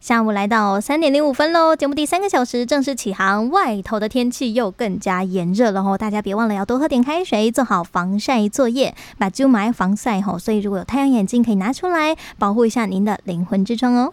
下午来到3点05分喽，节目第3个小时正式起航，外头的天气又更加炎热了吼，大家别忘了要多喝点开水，做好防晒作业，把就买防晒吼，所以如果有太阳眼镜可以拿出来保护一下您的灵魂之窗哦。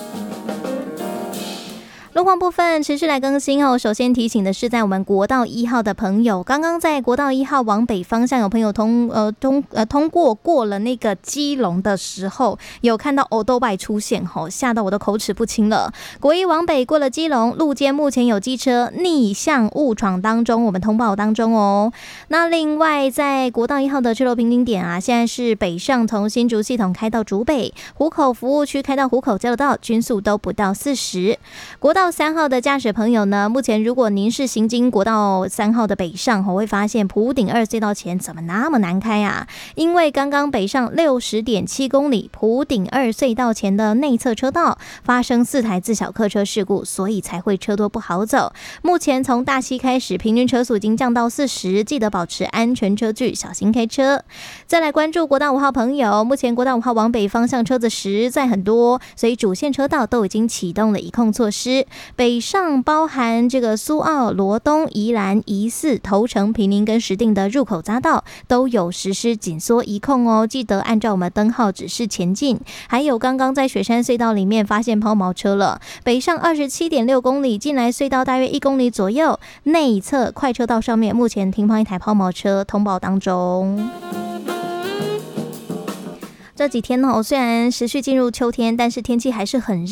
路况部分持续来更新哦。首先提醒的是，在我们国道1号的朋友，刚刚在国道1号往北方向有朋友通过了那个基隆的时候，有看到欧兜拜出现吼，吓到我都口齿不清了。国1往北过了基隆路肩，目前有机车逆向误闯当中，我们通报当中哦。那另外在国道1号的去路平顶点啊，现在是北上从新竹系统开到竹北，湖口服务区开到湖口交流道，均速都不到40。国道3号的驾驶朋友呢，目前如果您是行经国道3号的北上，会发现埔顶2隧道前怎么那么难开啊？因为刚刚北上60.7公里，埔顶2隧道前的内侧车道发生4台自小客车事故，所以才会车多不好走。目前从大溪开始，平均车速已经降到40，记得保持安全车距，小心开车。再来关注国道5号朋友，目前国道5号往北方向车子实在很多，所以主线车道都已经启动了移控措施。北上包含这个苏澳、罗东、宜兰、宜四、头城、坪林跟石碇的入口匝道都有实施紧缩移控哦，记得按照我们灯号指示前进。还有刚刚在雪山隧道里面发现抛锚车了，北上27.6公里，进来隧道大约1公里左右，内侧快车道上面目前停放一台抛锚车，通报当中。这几天虽然持续进入秋天，但是天气还是很热。